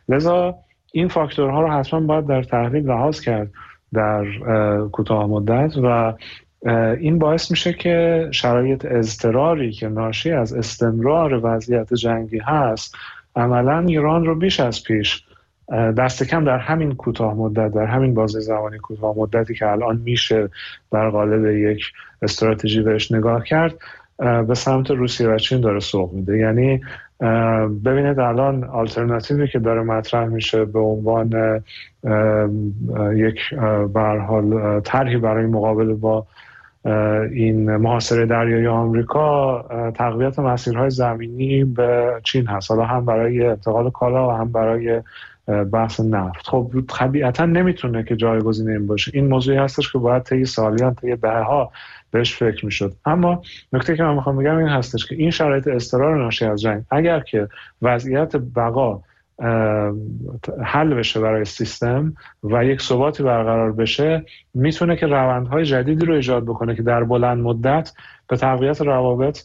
لذا این فاکتورها رو حتما باید در تحلیل لحاظ کرد در کوتاه مدت و این باعث میشه که شرایط اضطراری که ناشی از استمرار وضعیت جنگی هست عملاً ایران رو بیش از پیش دست کم در همین کوتاه مدت، در همین بازه زمانی کوتاه مدتی که الان میشه در قالب یک استراتژی بهش نگاه کرد، به سمت روسیه و چین داره سوق میده. یعنی ببینید الان آلترناتیوی که داره مطرح میشه به عنوان یک به هر حال طرحی برای مقابله با این محاصره دریایی آمریکا، تقویت مسیرهای زمینی به چین هست، حالا هم برای انتقال کالا و هم برای بحث نفت. خب طبیعتا نمیتونه که جایگزین این باشه. این موضوعی هستش که باید طی سالیان، طی دهه‌ها بهش فکر میشد. اما نکته که من میخوام بگم این هستش که این شرایط اضطرار ناشی از جنگ اگر که وضعیت بقا حل بشه برای سیستم و یک ثباتی برقرار بشه، میتونه که روندهای جدیدی رو ایجاد بکنه که در بلند مدت به تقویت روابط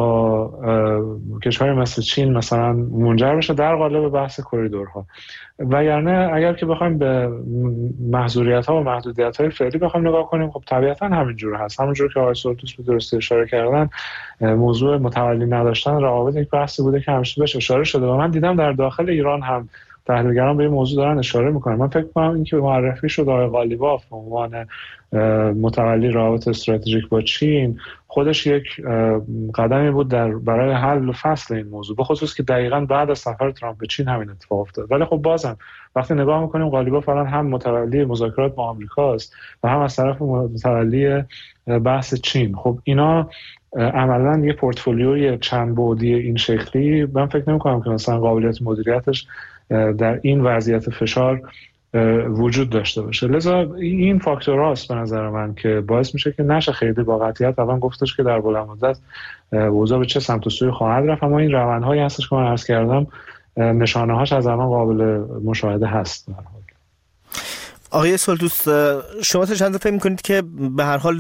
با کشور مثل چین مثلا منجر بشه در قالب بحث کریدورها. وگرنه اگر که بخوایم به محظوریت‌ها و محدودیت‌های فعلی بخوایم نگاه کنیم، خب طبیعتاً همینجور هست. همونجور که آقای سولتوس به درستی اشاره کردن، موضوع متولی نداشتن روابط یک بحثی بوده که همیشه بهش اشاره شده و من دیدم در داخل ایران هم تحلیلگران به این موضوع دارن اشاره میکنن. من فکر می‌کنم این که معرفی شد آقای قالیباف به عنوان متولی روابط استراتژیک با چین خودش یک قدمی بود برای حل و فصل این موضوع، به خصوص که دقیقاً بعد از سفر ترامپ به چین همین اتفاق افتاد. ولی خب بازم وقتی نگاه میکنیم قالیباف فعلا هم متولی مذاکرات با آمریکاست و هم از طرف متولی بحث چین. خب اینا عملاً یه پورتفولیوی چند بعدی این شکلی، من فکر نمی‌کنم که مثلا قابلیت مدیریتش در این وضعیت فشار وجود داشته باشه. لذا این فاکتورهاست به نظر من که باعث میشه که نشه خیلی با قطعیت الان گفتش که در بلند مدت اوضاع به چه سمت و سوی خواهد رفت، اما این روندهایی هستش که من عرض کردم نشانه‌هاش از الان قابل مشاهده هست. آقای سولتوس، شما تا چند فکر می‌کنید که به هر حال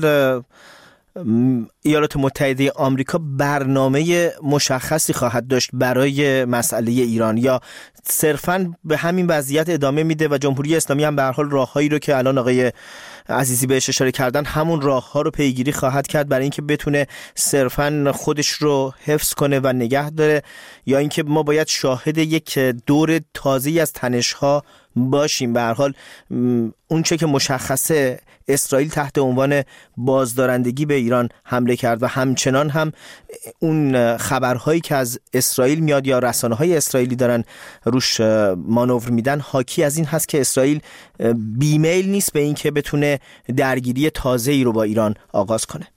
ایالات متحده آمریکا برنامه مشخصی خواهد داشت برای مسئله ایران، یا صرفاً به همین وضعیت ادامه میده و جمهوری اسلامی هم به هر حال راههایی رو که الان آقای عزیزی بهش اشاره کردن همون راهها رو پیگیری خواهد کرد برای اینکه بتونه صرفاً خودش رو حفظ کنه و نگه داره، یا اینکه ما باید شاهد یک دور تازه‌ای از تنش‌ها باشیم؟ به هر حال اون چه که مشخصه اسرائیل تحت عنوان بازدارندگی به ایران حمله کرد و همچنان هم اون خبرهایی که از اسرائیل میاد یا رسانه‌های اسرائیلی دارن روش مانور میدن حاکی از این هست که اسرائیل بیمیل نیست به این که بتونه درگیری تازه‌ای رو با ایران آغاز کنه.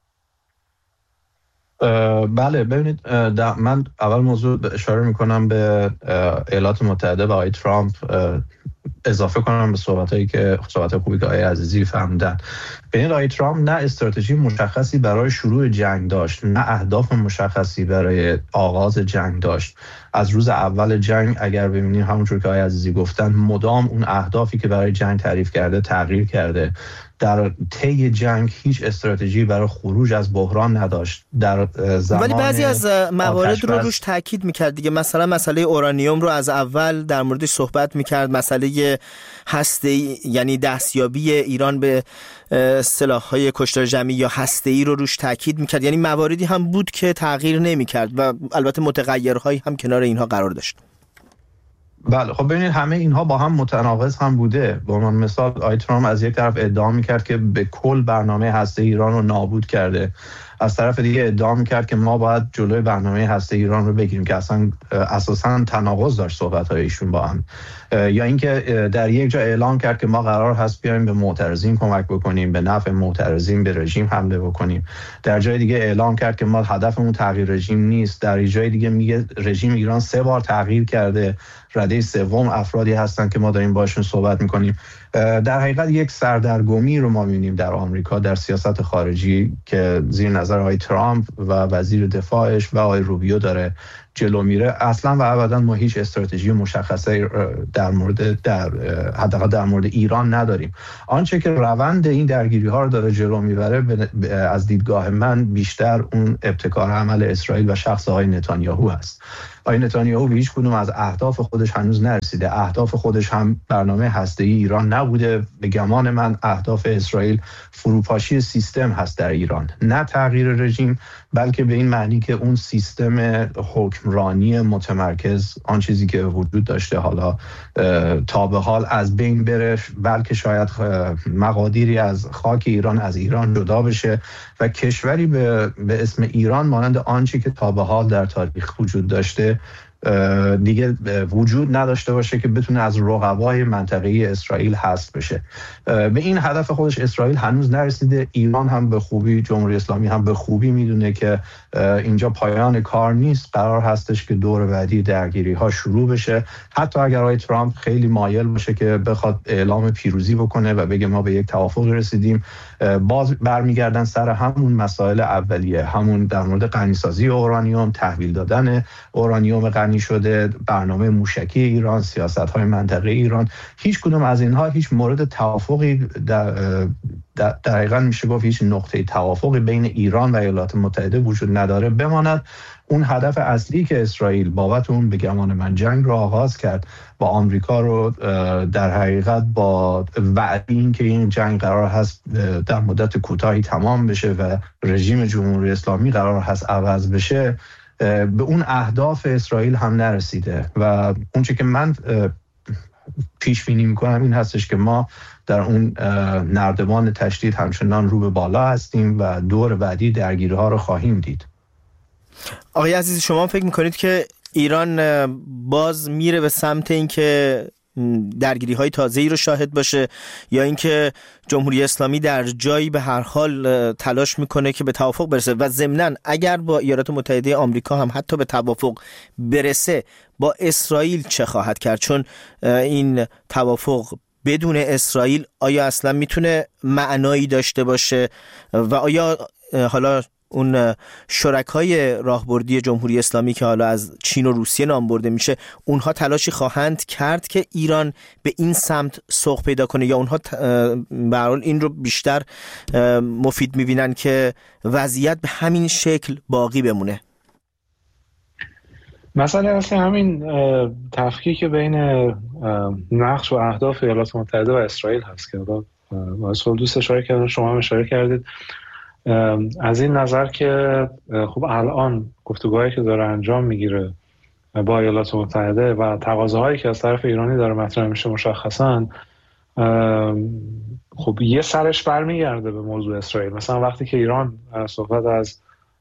بله، ببینید من اول موضوع اشاره میکنم به ایالات متحده و آقای ترامپ، اضافه کنم به صحبت خوبی که آقای عزیزی فرمودن. ببینید آقای ترامپ نه استراتژی مشخصی برای شروع جنگ داشت، نه اهداف مشخصی برای آغاز جنگ داشت. از روز اول جنگ اگر ببینید همونجور که آقای عزیزی گفتن مدام اون اهدافی که برای جنگ تعریف کرده تغییر کرده. در طی جنگ هیچ استراتژی برای خروج از بحران نداشت. در زمان ولی بعضی از موارد رو روش تاکید میکرد دیگه، مثلا مسئله اورانیوم رو از اول در موردش صحبت میکرد، مسئله هسته‌ای یعنی دستیابی ایران به سلاح‌های کشتار جمعی یا هسته‌ای رو روش تاکید میکرد. یعنی مواردی هم بود که تغییر نمیکرد و البته متغیرهایی هم کنار اینها قرار داشت. بله، خب ببینید همه اینها با هم متناقض هم بوده. به عنوان مثال آقای ترامپ از یک طرف ادعا میکرد که به کل برنامه هسته ایران رو نابود کرده، از طرف دیگه ادعا میکرد که ما باید جلوی برنامه هسته ایران رو بگیریم که اصلا اساساً تناقض داشت صحبت‌های ایشون با هم. یا اینکه در یک جا اعلام کرد که ما قرار هست بیایم به معترضین کمک بکنیم، به نفع معترضین به رژیم حمله بکنیم. در جای دیگه اعلام کرد که ما هدفمون تغییر رژیم نیست. در جای دیگه میگه رژیم ایران 3 بار تغییر کرده، رده سوم افرادی هستن که ما داریم باشون صحبت میکنیم. در حقیقت یک سردرگمی رو ما می‌بینیم در آمریکا در سیاست خارجی که زیر نظر آقای ترامپ و وزیر دفاعش و آقای روبیو داره جلو میره. اصلا و ابدا ما هیچ استراتژی مشخصه حداقل در مورد ایران نداریم. آنچه که روند این درگیری ها رو داره جلو میبره از دیدگاه من بیشتر اون ابتکار عمل اسرائیل و شخص آقای نتانیاهو هست. آقای نتانیاهو به هیچ کدوم از اهداف خودش هنوز نرسیده. اهداف خودش هم برنامه هسته‌ای ایران نبوده. به گمان من اهداف اسرائیل فروپاشی سیستم هست در ایران، نه تغییر رژیم، بلکه به این معنی که اون سیستم حکمرانی متمرکز، آن چیزی که وجود داشته حالا تا به حال، از بین بره، بلکه شاید مقادیری از خاک ایران از ایران جدا بشه و کشوری به اسم ایران مانند آنچه که تا به حال در تاریخ وجود داشته دیگه وجود نداشته باشه که بتونه از رقبای منطقه‌ای اسرائیل حذف بشه. به این هدف خودش اسرائیل هنوز نرسیده. ایران هم به خوبی، جمهوری اسلامی هم به خوبی میدونه که اینجا پایان کار نیست، قرار هستش که دور بعدی درگیری ها شروع بشه. حتی اگر آقای ترامپ خیلی مایل باشه که بخواد اعلام پیروزی بکنه و بگه ما به یک توافق رسیدیم، باز برمیگردن سر همون مسائل اولیه، همون در مورد غنیسازی اورانیوم، تحویل دادن اورانیوم غنی شده، برنامه موشکی ایران، سیاست‌های منطقه ایران. هیچ کدوم از اینها هیچ مورد توافقی دقیقاً میشه گفت هیچ نقطه توافقی بین ایران و ایالات متحده وجود نداره. بماند اون هدف اصلی که اسرائیل بابت اون به گمان من جنگ رو آغاز کرد با آمریکا رو در حقیقت با وعده این که این جنگ قرار هست در مدت کوتاهی تمام بشه و رژیم جمهوری اسلامی قرار هست عوض بشه، به اون اهداف اسرائیل هم نرسیده. و اون چه که من پیش بینی میکنم این هستش که ما در اون نردبان تشدید همچنان رو به بالا هستیم و دور بعدی درگیری ها رو خواهیم دید. آقای عزیز، شما فکر میکنید که ایران باز میره به سمت این که درگیری های تازه‌ای رو شاهد باشه، یا اینکه جمهوری اسلامی در جایی به هر حال تلاش میکنه که به توافق برسه؟ و ضمناً اگر با ایالات متحده آمریکا هم حتی به توافق برسه، با اسرائیل چه خواهد کرد؟ چون این توافق بدون اسرائیل آیا اصلا میتونه معنایی داشته باشه و آیا حالا اون شرکای راهبردی جمهوری اسلامی که حالا از چین و روسیه نام برده میشه، اونها تلاشی خواهند کرد که ایران به این سمت سوق پیدا کنه، یا اونها به هر حال این رو بیشتر مفید میبینن که وضعیت به همین شکل باقی بمونه؟ مسئله اصلا همین تفکیک بین نقش و اهداف ایالات متحده و اسرائیل هست که حالا دوست اشاره کردن، شما هم اشاره کردید، از این نظر که خب الان گفتگوهایی که داره انجام میگیره با ایالات متحده و تقاضاهایی که از طرف ایرانی داره مطرح میشه مشخصا خب یه سرش برمیگرده به موضوع اسرائیل. مثلا وقتی که ایران صحبت از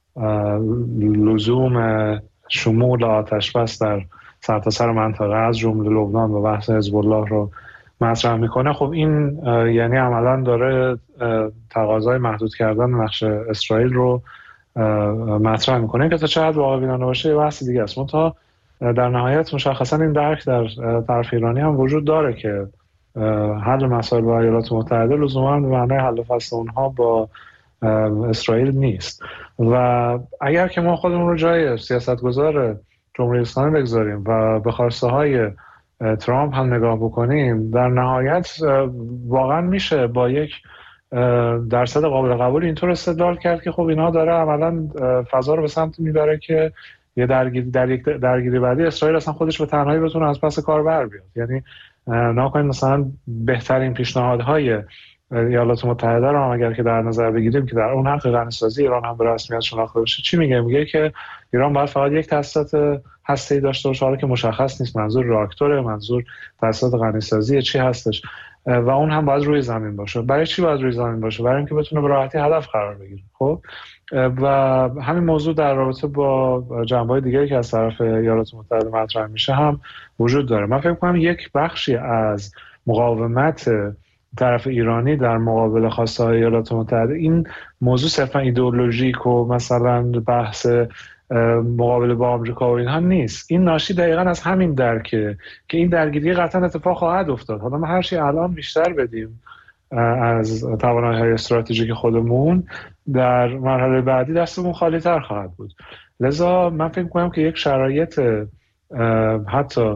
لزوم شمول آتش بس در سرتاسر منطقه از جمله لبنان و بحث حزب الله رو مطرح میکنه، خب این یعنی عملا داره تقاضای محدود کردن نقش اسرائیل رو مطرح میکنه که تا چه حد واقع بینانه باشه یه بحث دیگه است. منتها در نهایت مشخصا این درک در طرف ایرانی هم وجود داره که حل مسائل با ایالات متحده لزوما به معنای حل فصل اونها با اسرائیل نیست. و اگر که ما خودمون رو جای سیاستگزار جمهوری اسلامی بگذاریم و به خواسته های ترامپ هم نگاه بکنیم، در نهایت واقعا میشه با یک درصد قابل قبول اینطور استدلال کرد که خب اینها داره عملا فضا رو به سمت میبره که یه درگیری بعدی اسرائیل اصلا خودش به تنهایی بتونه از پس کار بر بیاد. یعنی ناکنیم مثلا بهترین پیشنهادهای ایالات متحده رو هم اگر که در نظر بگیریم که در اون حق غنیسازی ایران هم به رسمیت شناخته بشه، چی میگه که ایران باید فقط یک تاسیس هسته‌ای داشته باشه، حالا که مشخص نیست منظور راکتوره، منظور تاسیس غنیسازی چی هستش، و اون هم باید روی زمین باشه. برای چی باید روی زمین باشه؟ برای اینکه بتونه به راحتی هدف قرار بگیره. خب و همین موضوع در رابطه با جنبه‌های دیگری که از طرف ایالات متحده مطرح میشه هم وجود داره. من فکر می‌کنم یک بخشی از مقاومت طرف ایرانی در مقابل خواسته‌های ایالات متحده این موضوع صرفا ایدئولوژیک و مثلا بحث مقابله با آمریکا و اینها نیست. این ناشی دقیقاً از همین درکه که این درگیری قطعا اتفاق خواهد افتاد. حالا ما هر چی الان بیشتر بدیم از توانایی‌های استراتژیک خودمون، در مرحله بعدی دستمون خالی‌تر خواهد بود. لذا من فکر می‌کنم که یک شرایط حتی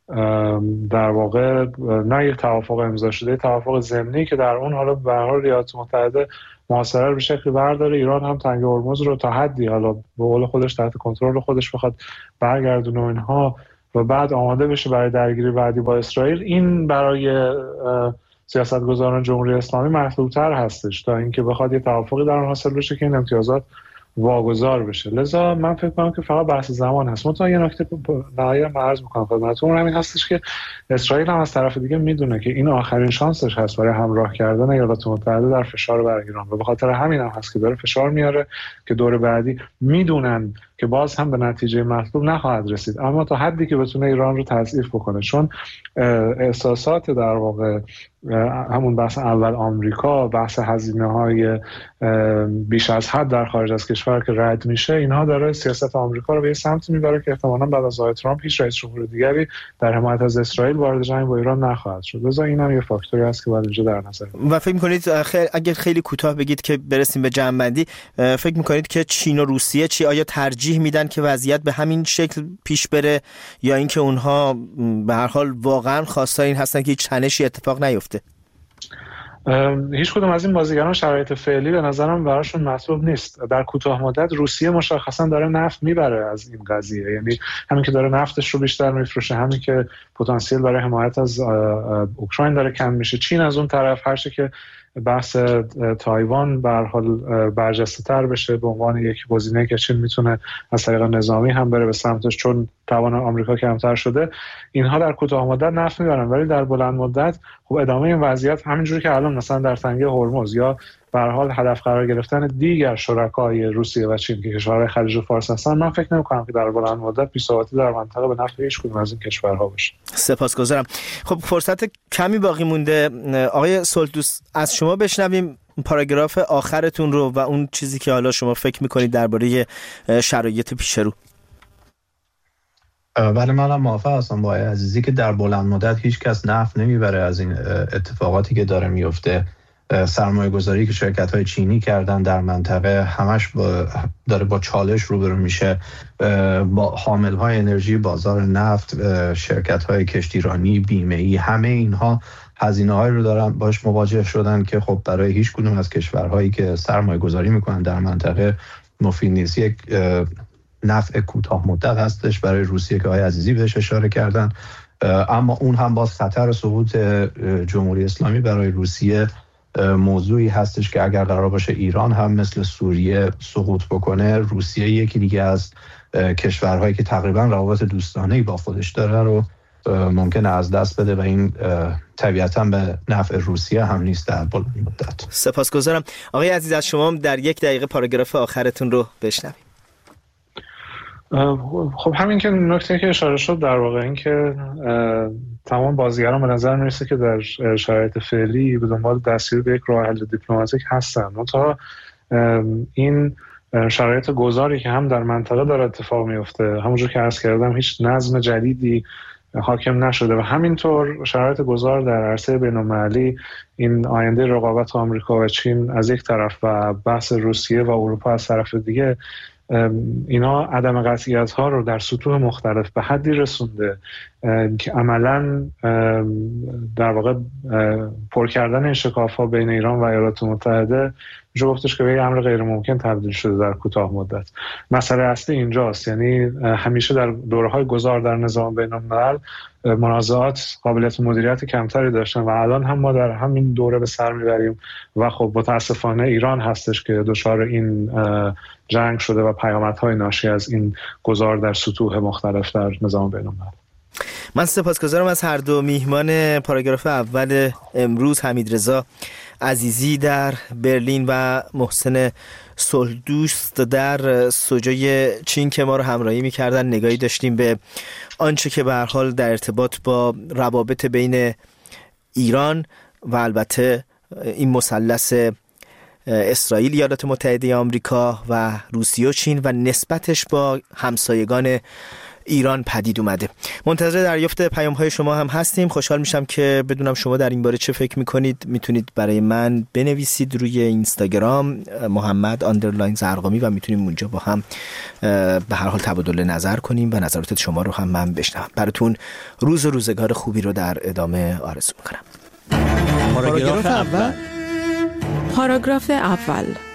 در واقع نه یک توافق امضا شده، توافق ضمنی که در اون حالا به هر حال ایالات متحده محاصره رو به شکلی برداره، ایران هم تنگ هرمز رو تا حدی حالا به قول خودش تحت کنترل خودش بخواد برگردونه اینها و بعد آماده بشه برای درگیری بعدی با اسرائیل. این برای سیاستگزاران جمهوری اسلامی مطلوب‌تر هستش تا اینکه بخواد یه توافقی در اون حاصل بشه که این امتیازات واگذار بشه. لذا من فکر کنم که فقط بحث زمان هست. منتها یه نکته نهایی عرض می‌کنم خدمتتون، همین هستش که اسرائیل هم از طرف دیگه میدونه که این آخرین شانسش هست برای همراه کردن ایالات متحده در فشار بر ایران و به خاطر همین هم هست که داره فشار میاره که دور بعدی میدونن که باز هم به نتیجه مطلوب نخواهد رسید، اما تا حدی که بتونه ایران رو تضعیف بکنه، چون احساسات در واقع همون بحث اول آمریکا، بحث هزینه‌های بیش از حد در خارج از کشور که رد میشه، اینها داره سیاست آمریکا رو به سمتی میبره که احتمالاً بعد از آقای ترامپ هیچ رئیس جمهور دیگری در حمایت از اسرائیل وارد جنگ با ایران نخواهد شد. لذا این هم یه فاکتوری است که باید اینجا در نظر بگیرید. و فکر می‌کنید اگر خیلی کوتاه بگید که برسیم به جمع‌بندی، فکر می‌کنید که چین و روسیه چی آیا ترجیح میدن که وضعیت به همین شکل پیش بره یا اینکه اونها به هر حال واقعا خواستار این هستن که هیچ تنشی اتفاق نیفته؟ هیچ کدوم از این بازیگران شرایط فعلی به نظرم براشون مطلوب نیست. در کوتاه مدت روسیه مشخصا داره نفت میبره از این قضیه، یعنی همین که داره نفتش رو بیشتر میفروشه، همین که پتانسیل برای حمایت از اوکراین داره کم میشه. چین از اون طرف هر چه که بحث تایوان به هر حال برجسته‌تر بشه به عنوان یک گزینه‌ای که چین میتونه از طریق نظامی هم بره به سمتش، چون توان آمریکا کمتر شده، اینها در کوتاه مدت نفت میبرن. ولی در بلند مدت خب ادامه این وضعیت همینجوری که الان مثلا در تنگه هرمز یا به هر حال هدف قرار گرفتن دیگر شرکای روسیه و چین که کشورهای خلیج فارس هستن، من فکر نمی‌کنم که در بلند مدت بی‌ثباتی در منطقه به نفع هیچ کدوم از این کشورها باشه. سپاسگزارم. خب فرصت کمی باقی مونده، آقای سولتوس از شما بشنویم پاراگراف آخرتون رو و اون چیزی که حالا شما فکر می‌کنید درباره شرایط پیش رو. ولی منم موافق هستم با عزیزی که در بلند مدت هیچ کس نفت نمیبره از این اتفاقاتی که داره میفته. سرمایه گذاری که شرکت های چینی کردن در منطقه همش داره با چالش روبرو میشه. با حامل های انرژی بازار نفت، شرکت های کشتیرانی، بیمه ای، همه اینها هزینه هایی رو دارن باش مواجه شدن که خب برای هیچ کدوم از کشورهایی که سرمایه گذاری میکنن در منطقه مفید نیست. یک نفع کوتاه مدت هستش برای روسیه که آقای عزیزی بهش اشاره کردن، اما اون هم باز خطر سقوط جمهوری اسلامی برای روسیه موضوعی هستش که اگر قرار باشه ایران هم مثل سوریه سقوط بکنه، روسیه یکی دیگه از کشورهایی که تقریبا روابط دوستانه‌ای با خودش داره رو ممکنه از دست بده و این طبیعتاً به نفع روسیه هم نیست در بلند مدت. سپاسگزارم. آقای عزیز از شما در 1 دقیقه پاراگراف آخرتون رو بشنویم. خب همین که نکته که اشاره شد در واقع این که تمام بازیگران به نظر میرسه که در شرایط فعلی به دنبال دستیابی به یک راه حل دیپلماتیک هستن. منتها این شرایط گذاری که هم در منطقه داره اتفاق میفته، همونجور که عرض کردم هیچ نظم جدیدی حاکم نشده و همینطور شرایط گذار در عرصه بین‌المللی، این آینده رقابت آمریکا و چین از یک طرف و بحث روسیه و اروپا از طرف دیگه، اینا عدم قطعیت ها رو در سطوح مختلف به حدی رسونده که عملاً در واقع پر کردن این شکاف ها بین ایران و ایالات متحده میشه گفتش که به یک امر غیر ممکن تبدیل شده در کوتاه مدت. مسئله اصلی اینجاست، یعنی همیشه در دوره‌های گذار در نظام بین‌الملل منازعات قابلیت مدیریت کمتری داشتن و الان هم ما در همین دوره به سر میبریم و خب متاسفانه ایران هستش که دچار این جنگ شده و پیامدهای ناشی از این گذار در سطوح مختلف در نظام بین‌الملل. من سپاسگزارم از هر دو میهمان پاراگراف اول امروز، حمیدرضا عزیزی در برلین و محسن سولتوس در سوژه چین که ما رو همراهی می‌کردن. نگاهی داشتیم به آنچه که به هر حال در ارتباط با روابط بین ایران و البته این مثلث اسرائیل، ایالات متحده آمریکا و روسیه و چین و نسبتش با همسایگان ایران پدید اومده. منتظر دریافت پیام‌های شما هم هستیم. خوشحال میشم که بدونم شما در این باره چه فکر میکنید. میتونید برای من بنویسید روی اینستاگرام محمد_زرقامی و میتونیم اونجا با هم به هر حال تبادل نظر کنیم و نظرات شما رو هم من بشنوم. براتون روز و روزگار خوبی رو در ادامه آرزو میکنم. پاراگراف اول.